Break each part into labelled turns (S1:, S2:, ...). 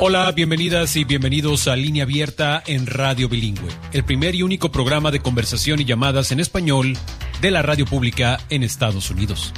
S1: Hola, bienvenidas y bienvenidos a Línea Abierta en Radio Bilingüe, el primer y único programa de conversación y llamadas en español de la radio pública en Estados Unidos.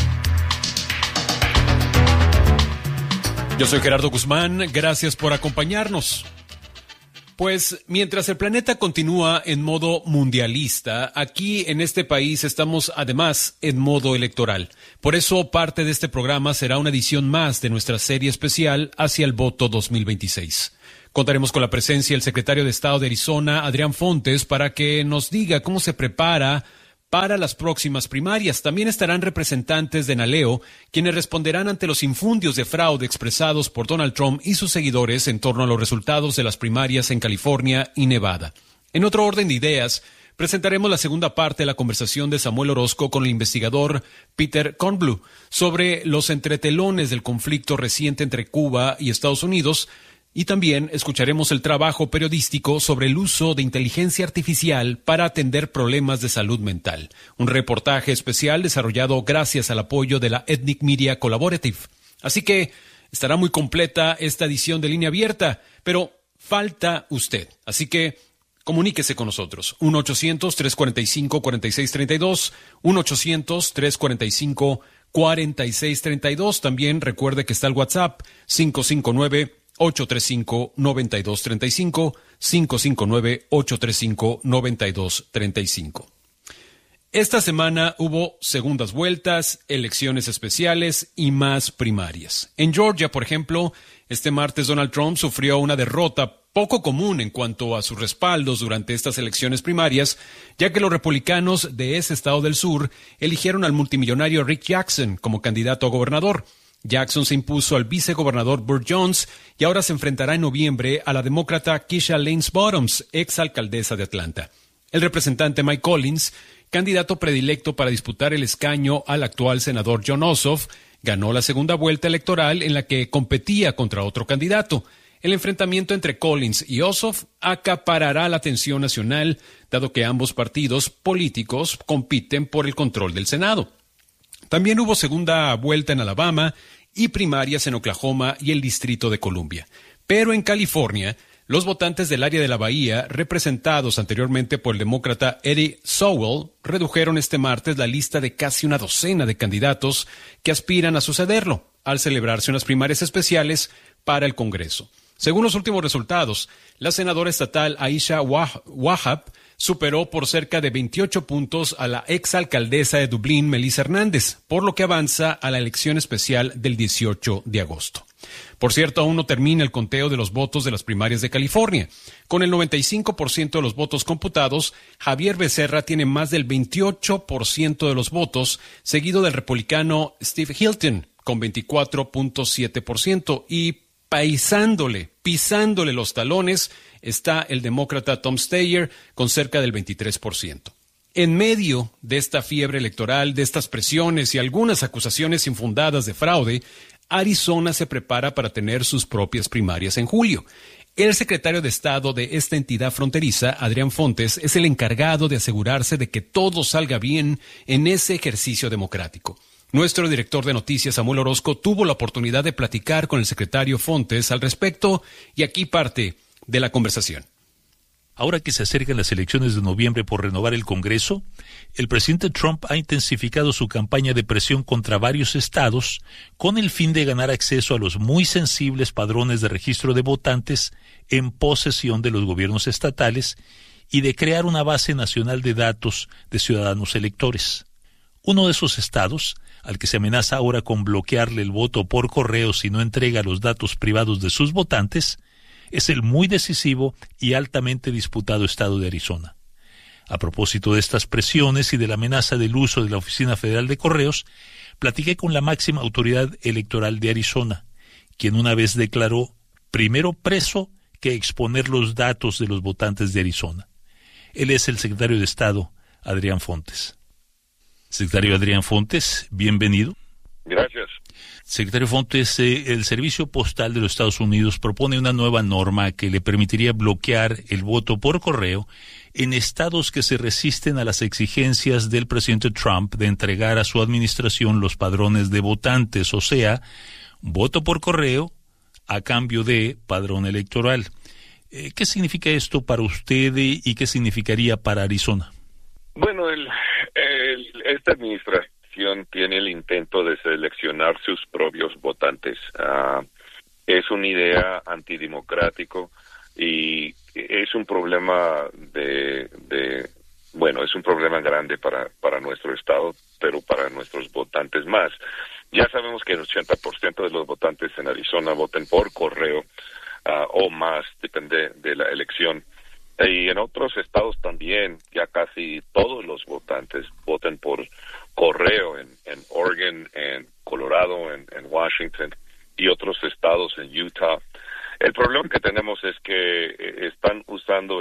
S1: Yo soy Gerardo Guzmán, gracias por acompañarnos. Pues mientras el planeta continúa en modo mundialista, aquí en este país estamos además en modo electoral. Por eso parte de este programa será una edición más de nuestra serie especial hacia el voto 2026. Contaremos con la presencia del secretario de Estado de Arizona, Adrián Fontes, para que nos diga cómo se prepara para las próximas primarias. También estarán representantes de NALEO, quienes responderán ante los infundios de fraude expresados por Donald Trump y sus seguidores en torno a los resultados de las primarias en California y Nevada. En otro orden de ideas, presentaremos la segunda parte de la conversación de Samuel Orozco con el investigador Peter Kornbluh sobre los entretelones del conflicto reciente entre Cuba y Estados Unidos. Y también escucharemos el trabajo periodístico sobre el uso de inteligencia artificial para atender problemas de salud mental. Un reportaje especial desarrollado gracias al apoyo de la Ethnic Media Collaborative. Así que estará muy completa esta edición de Línea Abierta, pero falta usted. Así que comuníquese con nosotros. 1-800-345-4632, 1-800-345-4632. También recuerde que está el WhatsApp 559-835-9235, 559-835-9235. Esta semana hubo segundas vueltas, elecciones especiales y más primarias. En Georgia, por ejemplo, este martes Donald Trump sufrió una derrota poco común en cuanto a sus respaldos durante estas elecciones primarias, ya que los republicanos de ese estado del sur eligieron al multimillonario Rick Jackson como candidato a gobernador. Jackson se impuso al vicegobernador Burt Jones y ahora se enfrentará en noviembre a la demócrata Keisha Lance Bottoms, exalcaldesa de Atlanta. El representante Mike Collins, candidato predilecto para disputar el escaño al actual senador Jon Ossoff, ganó la segunda vuelta electoral en la que competía contra otro candidato. El enfrentamiento entre Collins y Ossoff acaparará la atención nacional, dado que ambos partidos políticos compiten por el control del Senado. También hubo segunda vuelta en Alabama y primarias en Oklahoma y el Distrito de Columbia. Pero en California, los votantes del área de la Bahía, representados anteriormente por el demócrata Eddie Sowell, redujeron este martes la lista de casi una docena de candidatos que aspiran a sucederlo, al celebrarse unas primarias especiales para el Congreso. Según los últimos resultados, la senadora estatal Aisha Wahab superó por cerca de 28 puntos a la exalcaldesa de Dublín, Melissa Hernández, por lo que avanza a la elección especial del 18 de agosto. Por cierto, aún no termina el conteo de los votos de las primarias de California. Con el 95% de los votos computados, Javier Becerra tiene más del 28% de los votos, seguido del republicano Steve Hilton, con 24.7%, y pisándole los talones, está el demócrata Tom Steyer con cerca del 23%. En medio de esta fiebre electoral, de estas presiones y algunas acusaciones infundadas de fraude, Arizona se prepara para tener sus propias primarias en julio. El secretario de Estado de esta entidad fronteriza, Adrián Fontes, es el encargado de asegurarse de que todo salga bien en ese ejercicio democrático. Nuestro director de noticias, Samuel Orozco, tuvo la oportunidad de platicar con el secretario Fontes al respecto y aquí parte de la conversación.
S2: Ahora que se acercan las elecciones de noviembre por renovar el Congreso, el presidente Trump ha intensificado su campaña de presión contra varios estados con el fin de ganar acceso a los muy sensibles padrones de registro de votantes en posesión de los gobiernos estatales y de crear una base nacional de datos de ciudadanos electores. Uno de esos estados, al que se amenaza ahora con bloquearle el voto por correo si no entrega los datos privados de sus votantes, es el muy decisivo y altamente disputado estado de Arizona. A propósito de estas presiones y de la amenaza del uso de la Oficina Federal de Correos, platiqué con la máxima autoridad electoral de Arizona, quien una vez declaró primero preso que exponer los datos de los votantes de Arizona. Él es el secretario de Estado, Adrián Fontes. Secretario Adrián Fontes, bienvenido.
S3: Gracias.
S2: Secretario Fontes, el Servicio Postal de los Estados Unidos propone una nueva norma que le permitiría bloquear el voto por correo en estados que se resisten a las exigencias del presidente Trump de entregar a su administración los padrones de votantes, o sea, voto por correo a cambio de padrón electoral. ¿Qué significa esto para usted y qué significaría para Arizona?
S3: Bueno, esta administración tiene el intento de seleccionar sus propios votantes. Es una idea antidemocrático y es un problema es un problema grande para nuestro estado, pero para nuestros votantes más. Ya sabemos que el 80% de los votantes en Arizona votan por correo o más, depende de la elección. Y en otros estados también, ya casi todos los votantes votan por correo, en Oregon, en Colorado, en Washington y otros estados, en Utah. El problema que tenemos es que están usando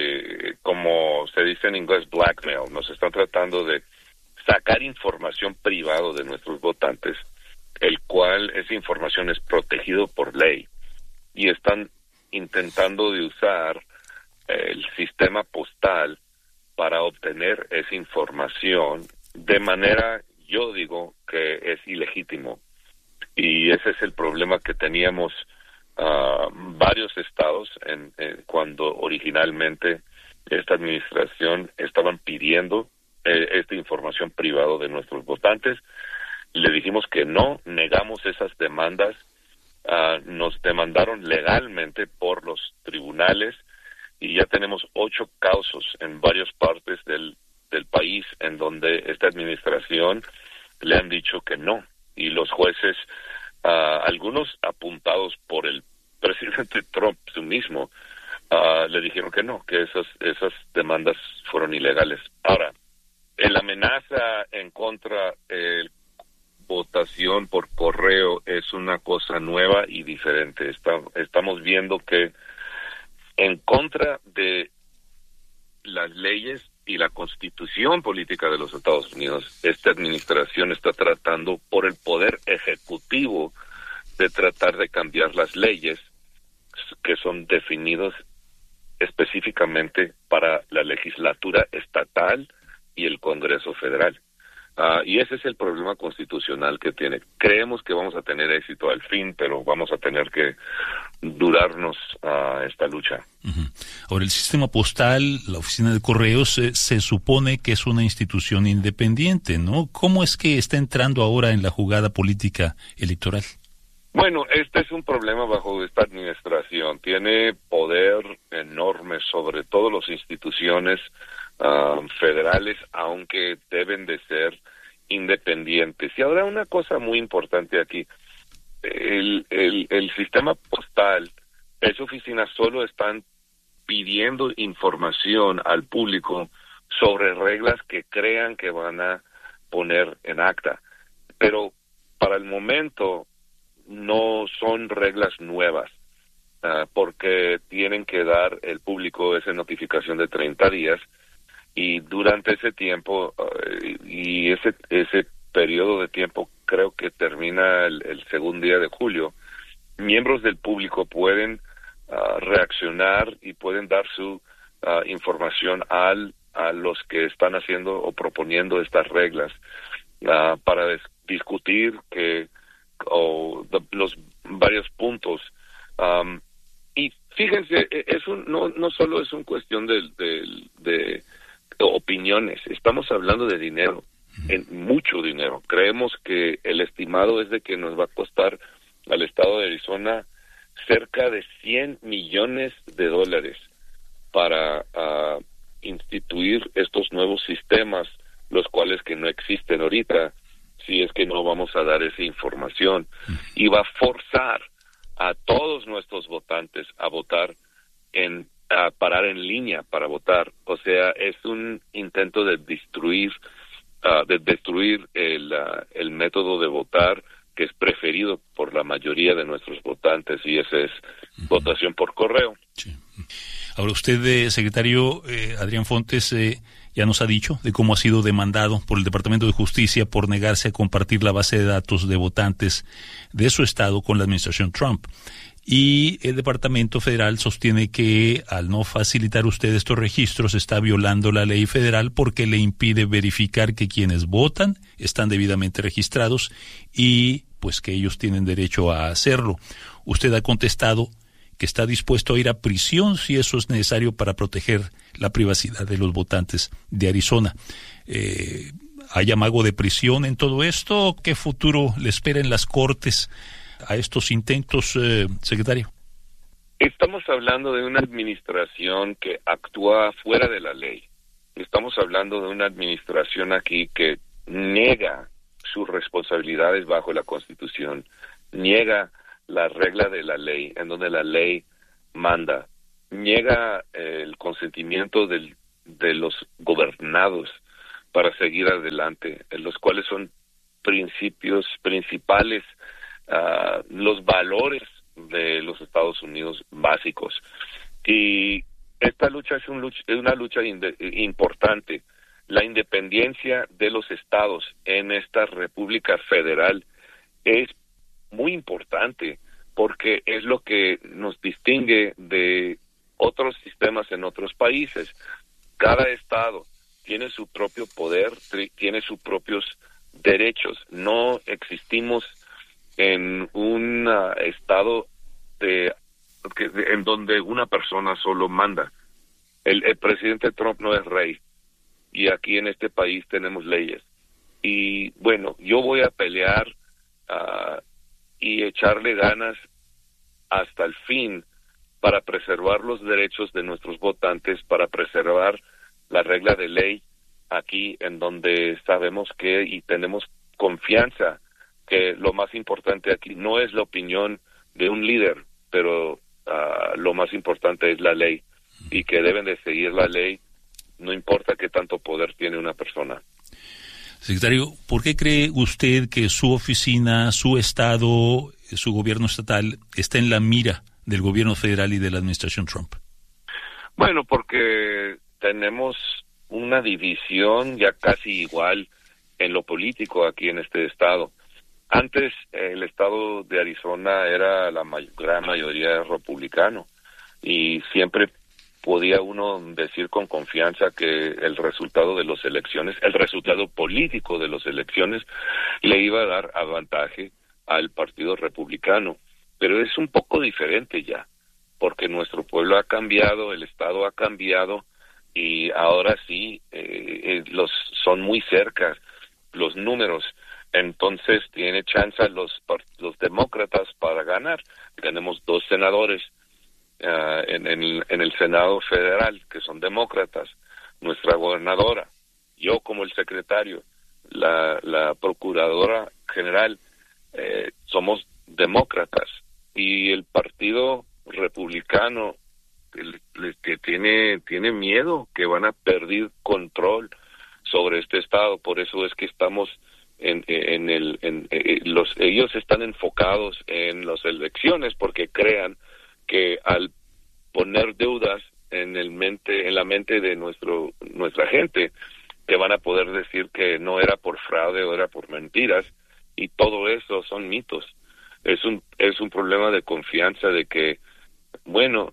S3: como se dice en inglés, blackmail. Nos están tratando de sacar información privada de nuestros votantes, el cual esa información es protegido por ley. Y están intentando de usar el sistema postal para obtener esa información de manera, yo digo, que es ilegítimo. Y ese es el problema que teníamos varios estados cuando originalmente esta administración estaban pidiendo esta información privada de nuestros votantes. Le dijimos que no, negamos esas demandas. Nos demandaron legalmente por los tribunales y ya tenemos 8 casos en varias partes del país en donde esta administración le han dicho que no. Y los jueces, algunos apuntados por el presidente Trump su mismo, le dijeron que no, que esas demandas fueron ilegales. Ahora, la amenaza en contra de votación por correo es una cosa nueva y diferente. Estamos viendo que en contra de las leyes y la constitución política de los Estados Unidos, esta administración está tratando por el poder ejecutivo de tratar de cambiar las leyes que son definidas específicamente para la legislatura estatal y el Congreso Federal. Y ese es el problema constitucional que tiene. Creemos que vamos a tener éxito al fin, pero vamos a tener que durarnos esta lucha.
S2: Uh-huh. Ahora, el sistema postal, la oficina de correos, se supone que es una institución independiente, ¿no? ¿Cómo es que está entrando ahora en la jugada política electoral?
S3: Bueno, este es un problema bajo esta administración. Tiene poder enorme sobre todas las instituciones federales, aunque deben de ser independientes. Y ahora una cosa muy importante aquí, el sistema postal, esa oficina solo están pidiendo información al público sobre reglas que crean que van a poner en acta, pero para el momento no son reglas nuevas, porque tienen que dar el público esa notificación de 30 días, y durante ese tiempo, y ese periodo de tiempo creo que termina el segundo día de julio, miembros del público pueden reaccionar y pueden dar su información a los que están haciendo o proponiendo estas reglas para discutir los varios puntos. Y fíjense, no solo es una cuestión de opiniones, estamos hablando de dinero, mucho dinero. Creemos que el estimado es de que nos va a costar al estado de Arizona cerca de $100 millones para instituir estos nuevos sistemas, los cuales que no existen ahorita, si es que no vamos a dar esa información, y va a forzar a todos nuestros votantes a votar a parar en línea para votar. O sea, es un intento de destruir el método de votar que es preferido por la mayoría de nuestros votantes, y ese es votación por correo.
S2: Sí. Ahora usted, secretario Adrián Fontes, ya nos ha dicho de cómo ha sido demandado por el Departamento de Justicia por negarse a compartir la base de datos de votantes de su estado con la administración Trump. Y el Departamento Federal sostiene que al no facilitar usted estos registros está violando la ley federal porque le impide verificar que quienes votan están debidamente registrados y pues que ellos tienen derecho a hacerlo. usted ha contestado que está dispuesto a ir a prisión si eso es necesario para proteger la privacidad de los votantes de Arizona. ¿Hay amago de prisión en todo esto? ¿Qué futuro le espera en las cortes a estos intentos, secretario?
S3: Estamos hablando de una administración que actúa fuera de la ley. Estamos hablando de una administración aquí que niega sus responsabilidades bajo la Constitución, niega la regla de la ley, en donde la ley manda, niega el consentimiento de los gobernados para seguir adelante, en los cuales son principios principales, los valores de los Estados Unidos básicos. Y esta lucha es una lucha importante. La independencia de los estados en esta República Federal es muy importante porque es lo que nos distingue de otros sistemas en otros países. Cada estado tiene su propio poder, tiene sus propios derechos. No existimos en un estado en donde una persona solo manda. El presidente Trump no es rey, y aquí en este país tenemos leyes. Y bueno, yo voy a pelear y echarle ganas hasta el fin para preservar los derechos de nuestros votantes, para preservar la regla de ley aquí, en donde sabemos que y tenemos confianza que lo más importante aquí no es la opinión de un líder, pero lo más importante es la ley, y que deben de seguir la ley, no importa qué tanto poder tiene una persona.
S2: Secretario, ¿por qué cree usted que su oficina, su estado, su gobierno estatal está en la mira del gobierno federal y de la administración Trump?
S3: Bueno, porque tenemos una división ya casi igual en lo político aquí en este estado. Antes el estado de Arizona era la gran mayoría republicano, y siempre podía uno decir con confianza que el resultado de las elecciones, el resultado político de las elecciones, le iba a dar avantaje al Partido Republicano. Pero es un poco diferente ya, porque nuestro pueblo ha cambiado, el estado ha cambiado, y ahora sí son muy cerca los números. Entonces tiene chance los demócratas para ganar. Tenemos 2 senadores en el Senado Federal que son demócratas, nuestra gobernadora, yo como el secretario, la procuradora general, somos demócratas, y el Partido Republicano que tiene miedo que van a perder control sobre este estado. Por eso es que estamos ellos están enfocados en las elecciones, porque crean que al poner deudas en la mente de nuestra gente, que van a poder decir que no era por fraude o era por mentiras, y todo eso son mitos. Es un problema de confianza, de que, bueno,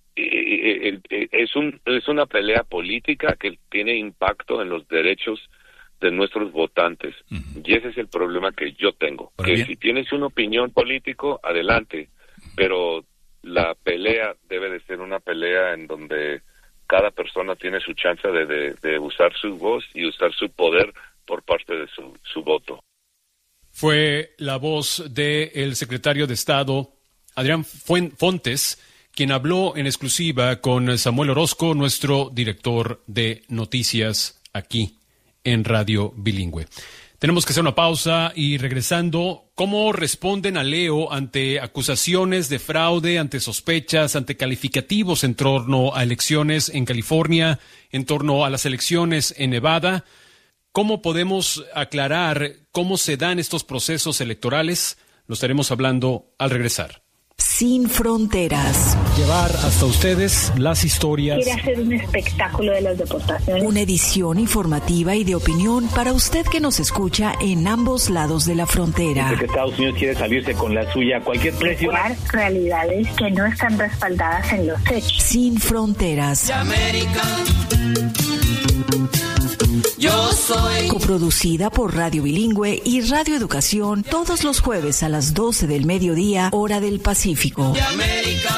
S3: es una pelea política que tiene impacto en los derechos de nuestros votantes. Uh-huh. Y ese es el problema que yo tengo. Que bien, si tienes una opinión político, adelante, pero la pelea debe de ser una pelea en donde cada persona tiene su chance de usar su voz y usar su poder por parte de su voto.
S1: Fue la voz del secretario de Estado, Adrián Fontes, quien habló en exclusiva con Samuel Orozco, nuestro director de noticias aquí en Radio Bilingüe. Tenemos que hacer una pausa y regresando, ¿cómo responden a Leo ante acusaciones de fraude, ante sospechas, ante calificativos en torno a elecciones en California, en torno a las elecciones en Nevada? ¿Cómo podemos aclarar cómo se dan estos procesos electorales? Lo estaremos hablando al regresar.
S4: Sin fronteras.
S1: Llevar hasta ustedes las historias.
S5: Quiere hacer un espectáculo de las deportaciones.
S4: Una edición informativa y de opinión para usted que nos escucha en ambos lados de la frontera.
S6: Porque Estados Unidos quiere salirse con la suya a cualquier precio.
S5: Realidades que no están respaldadas en los hechos.
S4: Sin fronteras.
S7: Yo soy.
S4: Coproducida por Radio Bilingüe y Radio Educación todos los jueves a las 12 del mediodía, hora del Pacífico.
S7: De América.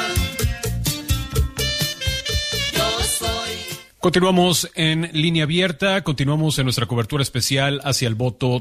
S7: Yo soy.
S1: Continuamos en línea abierta, continuamos en nuestra cobertura especial hacia el voto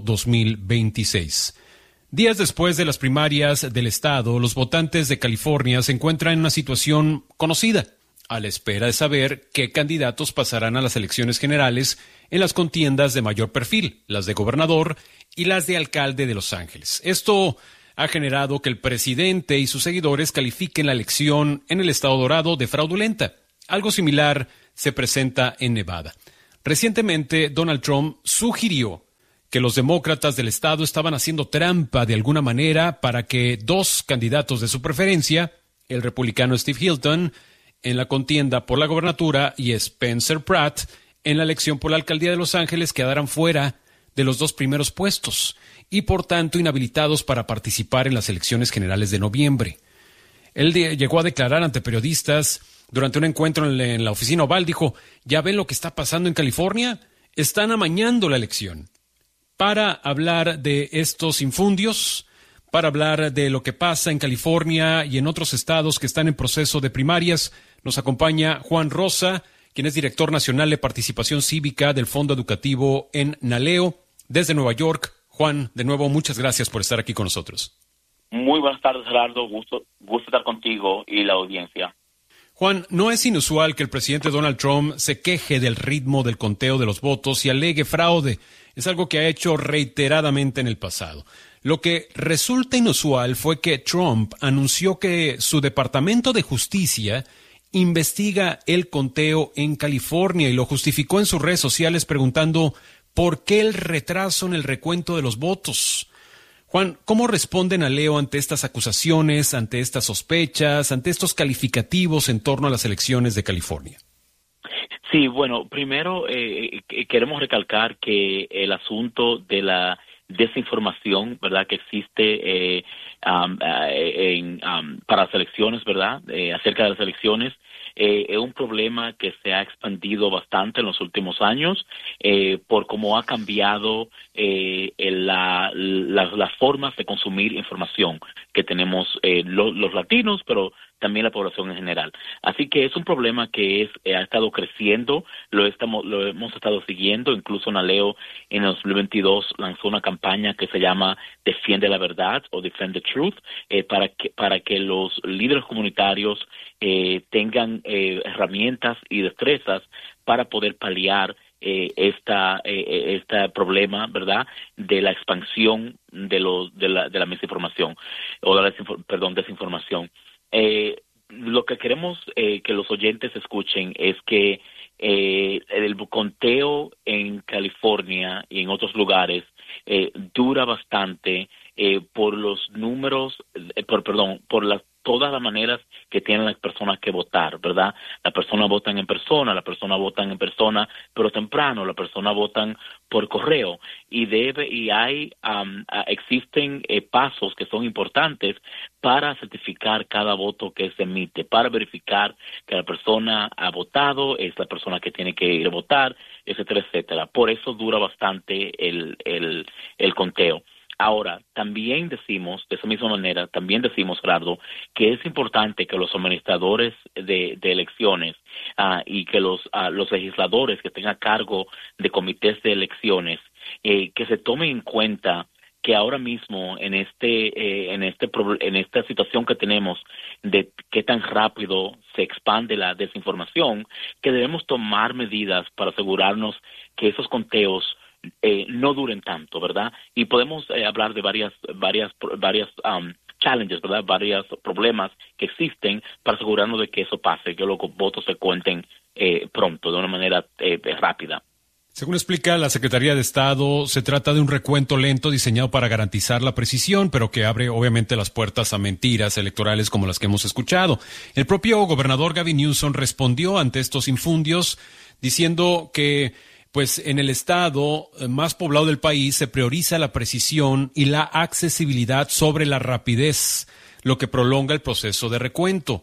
S1: 2026. Días después de las primarias del estado, los votantes de California se encuentran en una situación conocida, a la espera de saber qué candidatos pasarán a las elecciones generales en las contiendas de mayor perfil, las de gobernador y las de alcalde de Los Ángeles. Esto ha generado que el presidente y sus seguidores califiquen la elección en el estado dorado de fraudulenta. Algo similar se presenta en Nevada. Recientemente, Donald Trump sugirió que los demócratas del estado estaban haciendo trampa de alguna manera para que dos candidatos de su preferencia, el republicano Steve Hilton, en la contienda por la gobernatura, y Spencer Pratt, en la elección por la alcaldía de Los Ángeles, quedaran fuera de los dos primeros puestos y, por tanto, inhabilitados para participar en las elecciones generales de noviembre. Él llegó a declarar ante periodistas durante un encuentro en la oficina Oval, dijo: ¿ya ven lo que está pasando en California? Están amañando la elección. Para hablar de estos infundios, para hablar de lo que pasa en California y en otros estados que están en proceso de primarias, nos acompaña Juan Rosa, quien es director nacional de participación cívica del Fondo Educativo en NALEO, desde Nueva York. Juan, de nuevo, muchas gracias por estar aquí con nosotros.
S8: Muy buenas tardes, Gerardo. Gusto estar contigo y la audiencia.
S1: Juan, no es inusual que el presidente Donald Trump se queje del ritmo del conteo de los votos y alegue fraude. Es algo que ha hecho reiteradamente en el pasado. Lo que resulta inusual fue que Trump anunció que su Departamento de Justicia investiga el conteo en California y lo justificó en sus redes sociales preguntando ¿por qué el retraso en el recuento de los votos? Juan, ¿cómo responden a NALEO ante estas acusaciones, ante estas sospechas, ante estos calificativos en torno a las elecciones de California?
S8: Sí, bueno, primero queremos recalcar que el asunto de la desinformación, ¿verdad?, que existe para las elecciones, ¿verdad?, acerca de las elecciones, es un problema que se ha expandido bastante en los últimos años por cómo ha cambiado las formas de consumir información que tenemos los latinos, pero también la población en general. Así que es un problema que ha estado creciendo, lo hemos estado siguiendo. Incluso NALEO en el 2022 lanzó una campaña que se llama Defiende la Verdad o Defend the Truth, para que los líderes comunitarios tengan herramientas y destrezas para poder paliar este problema, ¿verdad?, de la expansión de la misinformación o de la desinformación. Lo que queremos que los oyentes escuchen es que el conteo en California y en otros lugares dura bastante por los números, por todas las maneras que tienen las personas que votar, ¿verdad? La persona votan en persona, pero temprano, la persona votan por correo existen pasos que son importantes para certificar cada voto que se emite, para verificar que la persona ha votado, es la persona que tiene que ir a votar, etcétera, etcétera. Por eso dura bastante el conteo. Ahora, también decimos, de esa misma manera, Gerardo, que es importante que los administradores de elecciones y que los legisladores que estén a cargo de comités de elecciones, que se tomen en cuenta que ahora mismo en esta situación que tenemos de qué tan rápido se expande la desinformación, que debemos tomar medidas para asegurarnos que esos conteos no duren tanto, ¿verdad? Y podemos hablar de varias challenges, ¿verdad? Varios problemas que existen para asegurarnos de que eso pase, que los votos se cuenten pronto, de una manera rápida.
S1: Según explica la Secretaría de Estado, se trata de un recuento lento diseñado para garantizar la precisión, pero que abre obviamente las puertas a mentiras electorales como las que hemos escuchado. El propio gobernador Gavin Newsom respondió ante estos infundios diciendo que pues en el estado más poblado del país se prioriza la precisión y la accesibilidad sobre la rapidez, lo que prolonga el proceso de recuento.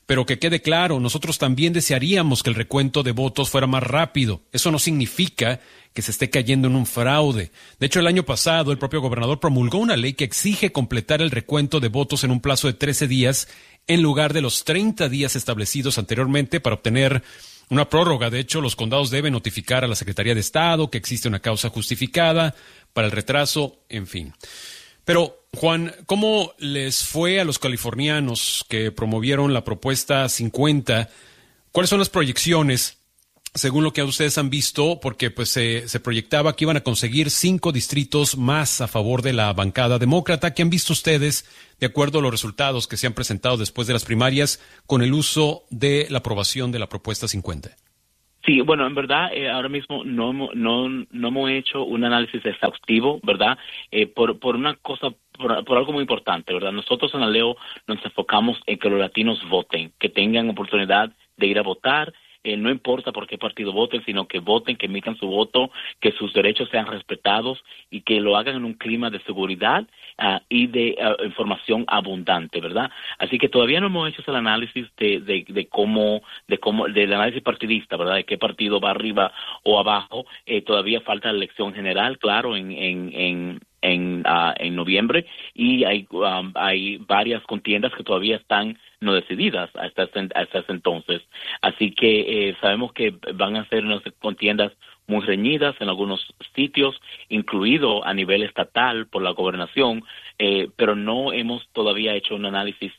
S1: Pero que quede claro, nosotros también desearíamos que el recuento de votos fuera más rápido. Eso no significa que se esté cayendo en un fraude. De hecho, el año pasado, el propio gobernador promulgó una ley que exige completar el recuento de votos en un plazo de 13 días en lugar de los 30 días establecidos anteriormente para obtener una prórroga. De hecho, los condados deben notificar a la Secretaría de Estado que existe una causa justificada para el retraso, en fin. Pero, Juan, ¿cómo les fue a los californianos que promovieron la propuesta 50? ¿Cuáles son las proyecciones, según lo que ustedes han visto? Porque pues se proyectaba que iban a conseguir 5 distritos más a favor de la bancada demócrata. ¿Qué han visto ustedes, de acuerdo a los resultados que se han presentado después de las primarias, con el uso de la aprobación de la propuesta 50?
S8: Sí, bueno, en verdad, ahora mismo no hemos hecho un análisis exhaustivo, ¿verdad? Por una cosa, por algo muy importante, ¿verdad? Nosotros en Aleo nos enfocamos en que los latinos voten, que tengan oportunidad de ir a votar. No importa por qué partido voten, sino que voten, que emitan su voto, que sus derechos sean respetados y que lo hagan en un clima de seguridad y de información abundante, ¿verdad? Así que todavía no hemos hecho el análisis de cómo del análisis partidista, ¿verdad? De qué partido va arriba o abajo. Todavía falta la elección general, claro, en noviembre, y hay varias contiendas que todavía están no decididas hasta ese entonces. Así que sabemos que van a ser unas contiendas muy reñidas en algunos sitios, incluido a nivel estatal por la gobernación, pero no hemos todavía hecho un análisis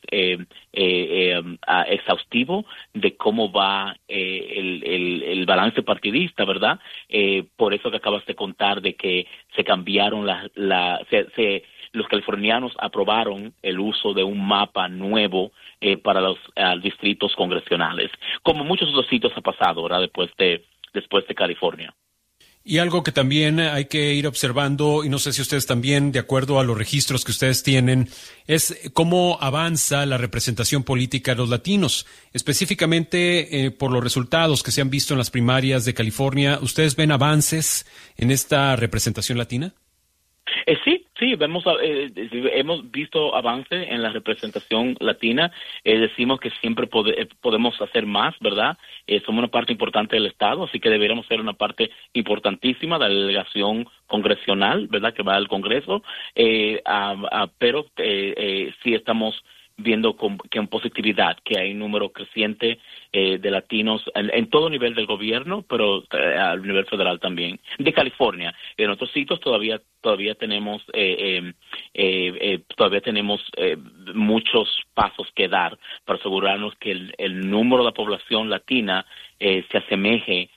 S8: exhaustivo de cómo va el balance partidista, ¿verdad? Por eso que acabas de contar de que se cambiaron los californianos aprobaron el uso de un mapa nuevo para los distritos congresionales, como muchos otros sitios ha pasado, ¿verdad? Después de California.
S1: Y algo que también hay que ir observando, y no sé si ustedes también, de acuerdo a los registros que ustedes tienen, es cómo avanza la representación política de los latinos. Específicamente por los resultados que se han visto en las primarias de California, ¿ustedes ven avances en esta representación latina?
S8: Sí, hemos visto avance en la representación latina. Decimos que siempre podemos hacer más, ¿verdad? Somos una parte importante del Estado, así que deberíamos ser una parte importantísima de la delegación congresional, ¿verdad? Que va al Congreso, pero sí estamos viendo con positividad que hay un número creciente de latinos en todo nivel del gobierno, pero a nivel federal también, de California. En otros sitios todavía tenemos muchos pasos que dar para asegurarnos que el número de la población latina se asemeje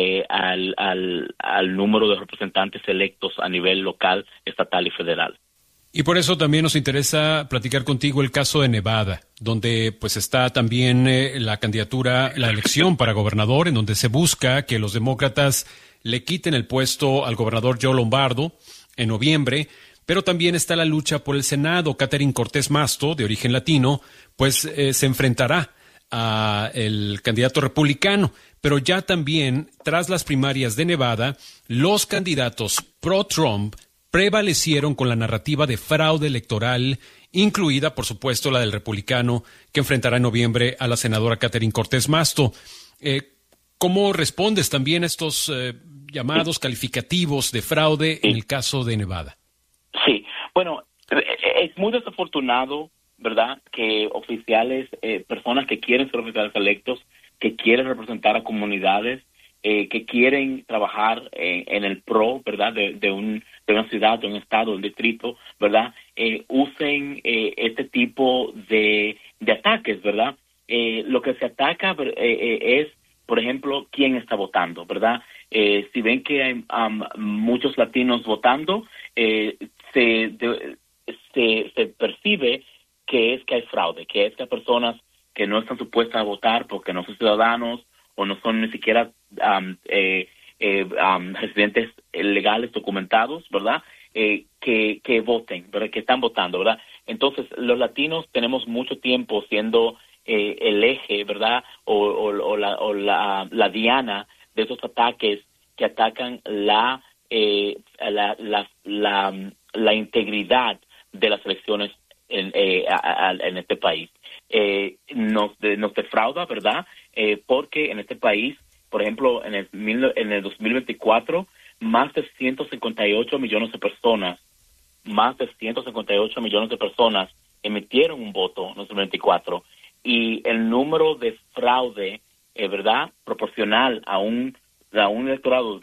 S8: al número de representantes electos a nivel local, estatal y federal.
S1: Y por eso también nos interesa platicar contigo el caso de Nevada, donde pues está también la elección para gobernador, en donde se busca que los demócratas le quiten el puesto al gobernador Joe Lombardo en noviembre, pero también está la lucha por el Senado. Catherine Cortés Masto, de origen latino, pues se enfrentará a el candidato republicano, pero ya también, tras las primarias de Nevada, los candidatos pro-Trump prevalecieron con la narrativa de fraude electoral, incluida, por supuesto, la del republicano que enfrentará en noviembre a la senadora Catherine Cortés Masto. ¿Cómo respondes también a estos llamados calificativos de fraude en el caso de Nevada?
S8: Sí, bueno, es muy desafortunado, ¿verdad?, que oficiales, personas que quieren ser oficiales electos, que quieren representar a comunidades, que quieren trabajar en el PRO, ¿verdad?, de una ciudad, de un estado, de un distrito, ¿verdad?, usen este tipo de ataques, ¿verdad? Lo que se ataca es, por ejemplo, quién está votando, ¿verdad? Si ven que hay muchos latinos votando, se percibe que hay fraude, que hay personas que no están supuestas a votar porque no son ciudadanos o no son ni siquiera residentes legales documentados, ¿verdad? Que voten, ¿verdad? Que están votando, ¿verdad? Entonces, los latinos tenemos mucho tiempo siendo el eje, ¿verdad? O la diana de esos ataques que atacan la integridad de las elecciones en este país. nos defrauda, ¿verdad? Porque en este país, por ejemplo, en el 2024, más de 158 millones de personas emitieron un voto en 2024, y el número de fraude, ¿verdad?, proporcional a un electorado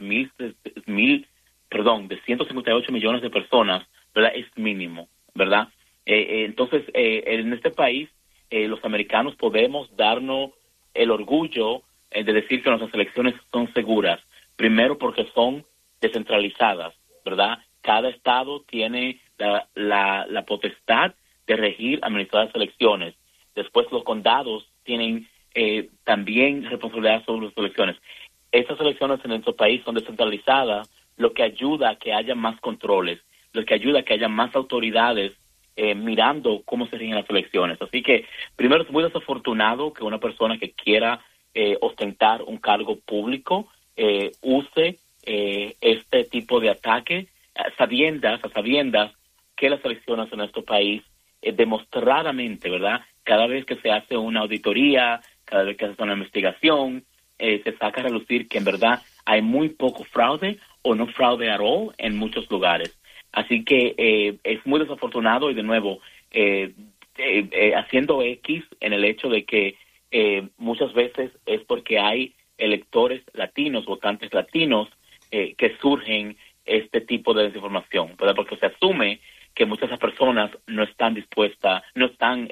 S8: de 158 millones de personas, ¿verdad?, es mínimo, ¿verdad? Entonces, en este país, los americanos podemos darnos el orgullo de decir que nuestras elecciones son seguras. Primero, porque son descentralizadas, ¿verdad? Cada estado tiene la potestad de regir, administrar las elecciones. Después, los condados tienen también responsabilidad sobre las elecciones. Estas elecciones en nuestro país son descentralizadas, lo que ayuda a que haya más controles, lo que ayuda a que haya más autoridades mirando cómo se rigen las elecciones. Así que, primero, es muy desafortunado que una persona que quiera ostentar un cargo público use este tipo de ataque a sabiendas que las elecciones en nuestro país demostradamente, ¿verdad?, cada vez que se hace una auditoría, cada vez que se hace una investigación, se saca a relucir que en verdad hay muy poco fraude o no fraude at all en muchos lugares. Así que es muy desafortunado, y de nuevo haciendo X en el hecho de que muchas veces es porque hay electores latinos, votantes latinos, que surgen este tipo de desinformación, ¿verdad? Porque se asume que muchas de esas personas no están dispuestas, no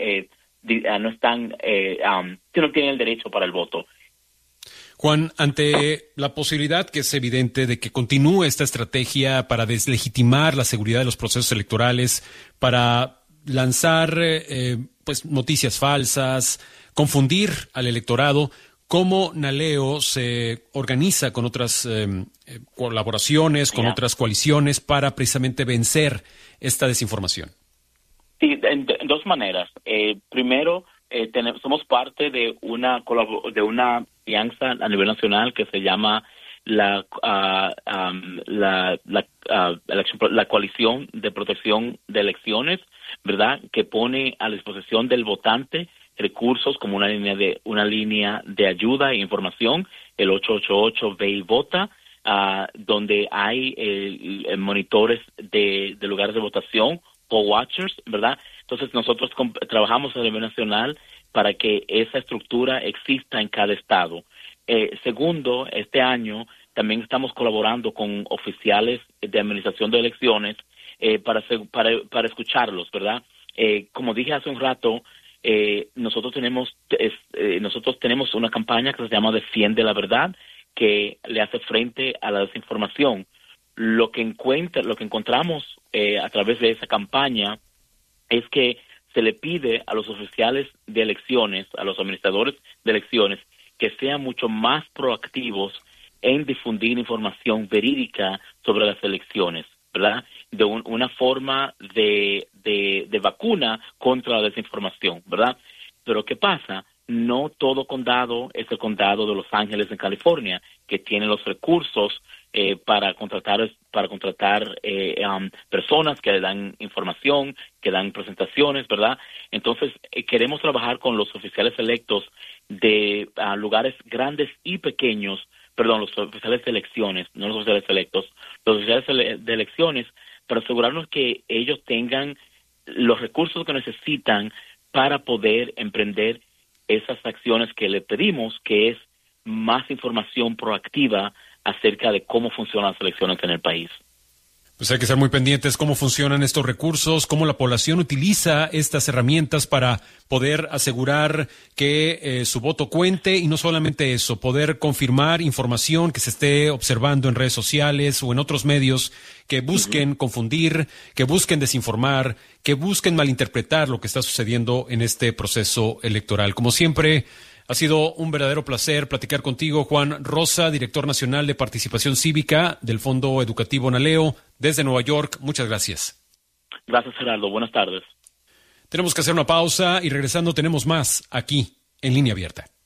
S8: tienen el derecho para el voto.
S1: Juan, ante la posibilidad, que es evidente, de que continúe esta estrategia para deslegitimar la seguridad de los procesos electorales, para lanzar noticias falsas, confundir al electorado, ¿cómo Naleo se organiza con otras colaboraciones, con otras coaliciones para precisamente vencer esta desinformación?
S8: Sí, en dos maneras. Primero, somos parte de una alianza a nivel nacional que se llama la Coalición de Protección de Elecciones, ¿verdad?, que pone a la disposición del votante recursos como una línea de ayuda e información, el 888 Ve y Vota, donde hay monitores de lugares de votación, poll watchers, ¿verdad? Entonces nosotros trabajamos a nivel nacional para que esa estructura exista en cada estado. Segundo, este año también estamos colaborando con oficiales de administración de elecciones para escucharlos, ¿verdad? Como dije hace un rato, nosotros tenemos una campaña que se llama Defiende la Verdad, que le hace frente a la desinformación. Lo que encontramos a través de esa campaña es que se le pide a los oficiales de elecciones, a los administradores de elecciones, que sean mucho más proactivos en difundir información verídica sobre las elecciones, ¿verdad? De una forma de vacuna contra la desinformación, ¿verdad? Pero ¿qué pasa? No todo condado es el condado de Los Ángeles en California, que tiene los recursos para contratar personas que le dan información, que dan presentaciones, ¿verdad? Entonces, queremos trabajar con los oficiales electos de lugares grandes y pequeños, los oficiales de elecciones, no los oficiales electos, los oficiales de elecciones, para asegurarnos que ellos tengan los recursos que necesitan para poder emprender esas acciones que le pedimos, que es más información proactiva acerca de cómo funcionan las elecciones en el país.
S1: Pues hay que ser muy pendientes cómo funcionan estos recursos, cómo la población utiliza estas herramientas para poder asegurar que su voto cuente, y no solamente eso, poder confirmar información que se esté observando en redes sociales o en otros medios que busquen confundir, que busquen desinformar, que busquen malinterpretar lo que está sucediendo en este proceso electoral. Como siempre, ha sido un verdadero placer platicar contigo, Juan Rosa, director nacional de participación cívica del Fondo Educativo Naleo, desde Nueva York. Muchas gracias.
S8: Gracias, Gerardo. Buenas tardes.
S1: Tenemos que hacer una pausa y regresando tenemos más aquí en Línea Abierta.